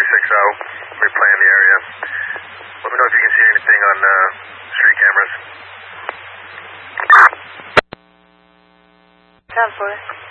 out, replaying the area. Let me know if you can see anything on street cameras. 10-4.